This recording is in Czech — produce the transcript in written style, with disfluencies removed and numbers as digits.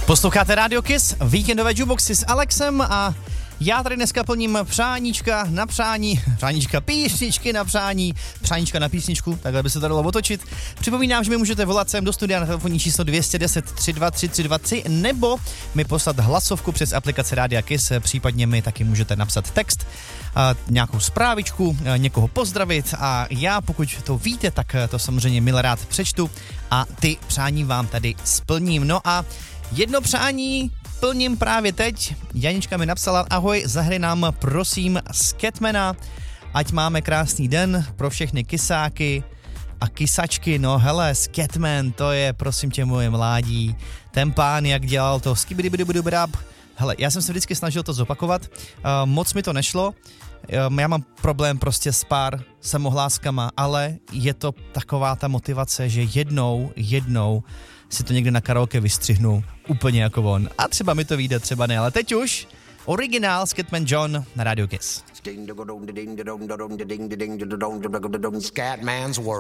Posloucháte Radio Kiss, víkendové jukeboxy s Alexem a já tady dneska plním přáníčka na přání, písničky na přání, přáníčka na písničku, takhle by se to dalo otočit. Připomínám, že mi můžete volat sem do studia na telefonní číslo 210 323 323 nebo mi poslat hlasovku přes aplikaci Rádia Kiss, případně mi taky můžete napsat text, nějakou zprávičku, někoho pozdravit a já, pokud to víte, tak to samozřejmě milé rád přečtu a ty přání vám tady splním. No a jedno přání plním právě teď. Janička mi napsala: ahoj, zahraj nám prosím Scatmana, ať máme krásný den pro všechny kysáky a kysačky. No hele, Scatman, to je prosím tě moje mládí. Ten pán, jak dělal to skibidibidibidibrab. Hele, já jsem se vždycky snažil to zopakovat, moc mi to nešlo. Já mám problém prostě s pár samohláskama, ale je to taková ta motivace, že jednou si to někde na karaoke vystřihnu úplně jako on. A třeba mi to vyjde, třeba ne, ale teď už originál Scatman John na Radio Kiss. Scatman's World.